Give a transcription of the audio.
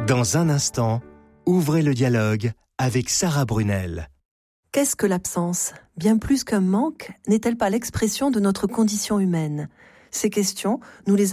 Dans un instant, ouvrez le dialogue avec Sarah Brunel. Qu'est-ce que l'absence ? Bien plus qu'un manque, n'est-elle pas l'expression de notre condition humaine ? Ces questions, nous les